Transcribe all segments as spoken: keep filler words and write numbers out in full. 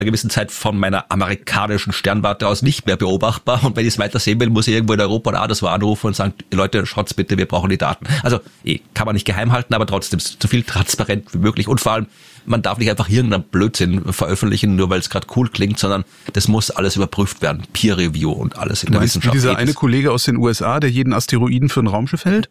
einer gewissen Zeit von meiner amerikanischen Sternwarte aus nicht mehr beobachtbar. Und wenn ich es weiter sehen will, muss ich irgendwo in Europa oder anderswo anrufen und sagen, Leute, schaut's bitte, wir brauchen die Daten. Also eh, kann man nicht geheim halten, aber trotzdem so viel transparent wie möglich. Und vor allem, man darf nicht einfach irgendeinen Blödsinn veröffentlichen, nur weil es gerade cool klingt, sondern das muss alles überprüft werden. Peer Review und alles in du der meinst, Wissenschaft. Wie dieser eine Kollege aus den U S A, der jeden Asteroiden für ein Raumschiff hält?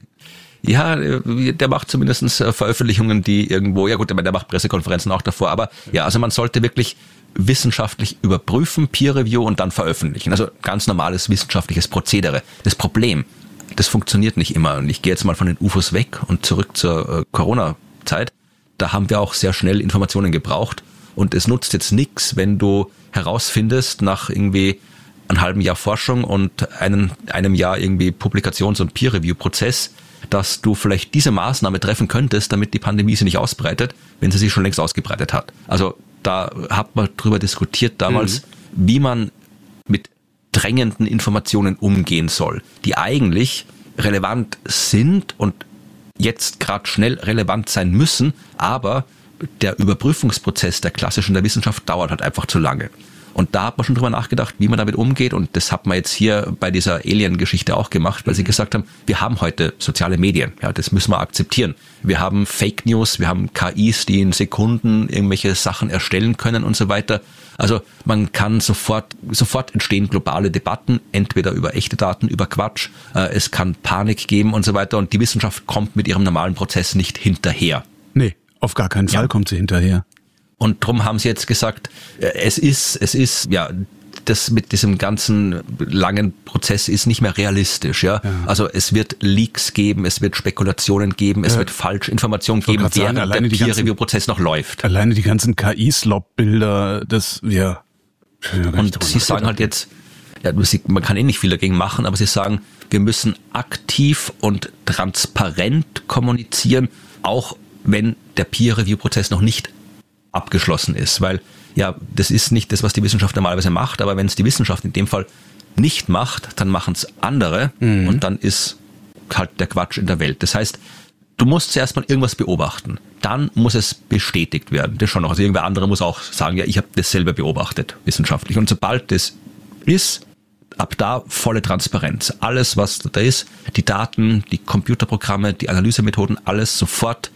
Ja, der macht zumindest Veröffentlichungen, die irgendwo, ja gut, der macht Pressekonferenzen auch davor, aber ja, also man sollte wirklich wissenschaftlich überprüfen, Peer Review und dann veröffentlichen. Also ganz normales wissenschaftliches Prozedere. Das Problem, das funktioniert nicht immer. Und ich gehe jetzt mal von den U F Os weg und zurück zur äh, Corona-Zeit. Da haben wir auch sehr schnell Informationen gebraucht. Und es nutzt jetzt nichts, wenn du herausfindest nach irgendwie einem halben Jahr Forschung und einem, einem Jahr irgendwie Publikations- und Peer-Review-Prozess, dass du vielleicht diese Maßnahme treffen könntest, damit die Pandemie sich nicht ausbreitet, wenn sie sich schon längst ausgebreitet hat. Also da hat man drüber diskutiert damals, mhm. wie man mit drängenden Informationen umgehen soll, die eigentlich relevant sind und jetzt gerade schnell relevant sein müssen, aber der Überprüfungsprozess der klassischen der Wissenschaft dauert halt einfach zu lange. Und da hat man schon drüber nachgedacht, wie man damit umgeht. Und das hat man jetzt hier bei dieser Alien-Geschichte auch gemacht, weil sie gesagt haben, wir haben heute soziale Medien. Ja, das müssen wir akzeptieren. Wir haben Fake News, wir haben K Is, die in Sekunden irgendwelche Sachen erstellen können und so weiter. Also man kann sofort, sofort entstehen globale Debatten, entweder über echte Daten, über Quatsch. Es kann Panik geben und so weiter. Und die Wissenschaft kommt mit ihrem normalen Prozess nicht hinterher. Nee, auf gar keinen Fall ja. kommt sie hinterher. Und drum haben sie jetzt gesagt, es ist, es ist, ja, das mit diesem ganzen langen Prozess ist nicht mehr realistisch, ja. ja. Also es wird Leaks geben, es wird Spekulationen geben, es ja. wird Falschinformationen geben, während sagen, der Peer-Review-Prozess noch läuft. Alleine die ganzen K I-Slop-Bilder, das wir. Ja, und sie sagen halt jetzt, ja, man kann eh nicht viel dagegen machen, aber sie sagen, wir müssen aktiv und transparent kommunizieren, auch wenn der Peer-Review-Prozess noch nicht abgeschlossen ist, weil ja, das ist nicht das, was die Wissenschaft normalerweise macht, aber wenn es die Wissenschaft in dem Fall nicht macht, dann machen es andere mhm. und dann ist halt der Quatsch in der Welt. Das heißt, du musst zuerst mal irgendwas beobachten, dann muss es bestätigt werden. Das schon noch. Also irgendwer andere muss auch sagen, ja, ich habe das selber beobachtet, wissenschaftlich. Und sobald das ist, ab da volle Transparenz. Alles, was da ist, die Daten, die Computerprogramme, die Analysemethoden, alles sofort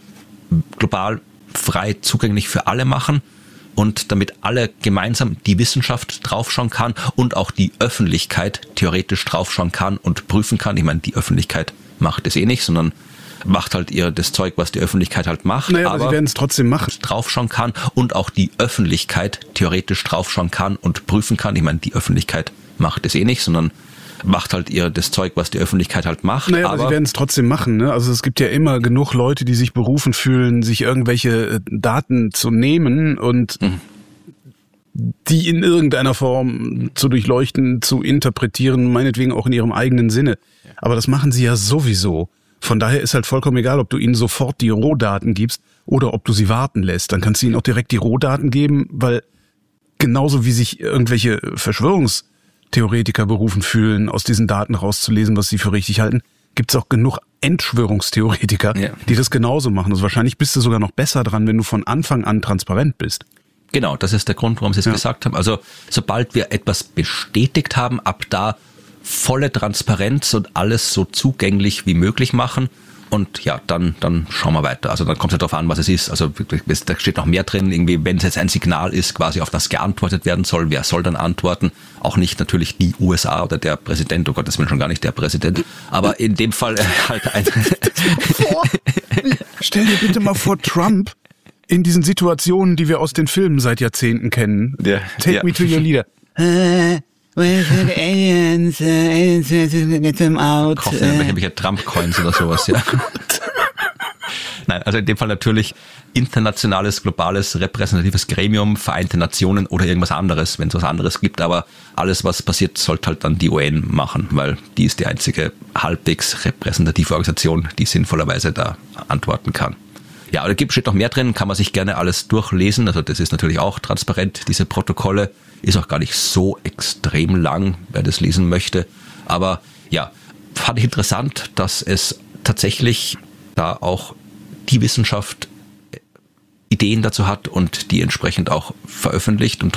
global frei zugänglich für alle machen und damit alle gemeinsam die Wissenschaft draufschauen kann und auch die Öffentlichkeit theoretisch draufschauen kann und prüfen kann. Ich meine, die Öffentlichkeit macht es eh nicht, sondern macht halt ihr das Zeug, was die Öffentlichkeit halt macht. Naja, aber sie werden es trotzdem machen. Draufschauen kann und auch die Öffentlichkeit theoretisch draufschauen kann und prüfen kann. Ich meine, die Öffentlichkeit macht es eh nicht, sondern macht halt ihr das Zeug, was die Öffentlichkeit halt macht. Naja, aber, aber sie werden es trotzdem machen. Ne? Also es gibt ja immer genug Leute, die sich berufen fühlen, sich irgendwelche Daten zu nehmen und mhm. die in irgendeiner Form zu durchleuchten, zu interpretieren, meinetwegen auch in ihrem eigenen Sinne. Aber das machen sie ja sowieso. Von daher ist halt vollkommen egal, ob du ihnen sofort die Rohdaten gibst oder ob du sie warten lässt. Dann kannst du ihnen auch direkt die Rohdaten geben, weil genauso wie sich irgendwelche Verschwörungs Theoretiker berufen fühlen, aus diesen Daten rauszulesen, was sie für richtig halten, gibt es auch genug Entschwörungstheoretiker, ja. die das genauso machen. Also wahrscheinlich bist du sogar noch besser dran, wenn du von Anfang an transparent bist. Genau, das ist der Grund, warum sie es ja. gesagt haben. Also sobald wir etwas bestätigt haben, ab da volle Transparenz und alles so zugänglich wie möglich machen. Und ja, dann dann schauen wir weiter. Also dann kommt es halt darauf an, was es ist. Also da steht noch mehr drin, irgendwie, wenn es jetzt ein Signal ist, quasi auf das geantwortet werden soll, wer soll dann antworten? Auch nicht natürlich die U S A oder der Präsident, oh Gott, das will schon gar nicht der Präsident. Aber in dem Fall halt ein... Stell dir bitte mal vor, Trump in diesen Situationen, die wir aus den Filmen seit Jahrzehnten kennen. Ja, Take ja. me to your leader. Aliens, aliens, get them out. Kaufen irgendwelche Trump-Coins oder sowas, ja. Nein, also in dem Fall natürlich internationales, globales, repräsentatives Gremium, Vereinte Nationen oder irgendwas anderes, wenn es was anderes gibt. Aber alles, was passiert, sollte halt dann die U N machen, weil die ist die einzige halbwegs repräsentative Organisation, die sinnvollerweise da antworten kann. Ja, da gibt steht noch mehr drin, kann man sich gerne alles durchlesen. Also das ist natürlich auch transparent, diese Protokolle. Ist auch gar nicht so extrem lang, wer das lesen möchte. Aber ja, fand ich interessant, dass es tatsächlich da auch die Wissenschaft Ideen dazu hat und die entsprechend auch veröffentlicht und